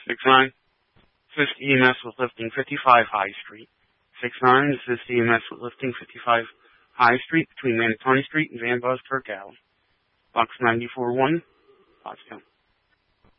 6-9. Assist EMS with lifting 55 High Street. 6-9. Assist EMS with lifting 55 High Street between Manatawny Street and Van Buskirk Alley. Box 94-1. Pottstown.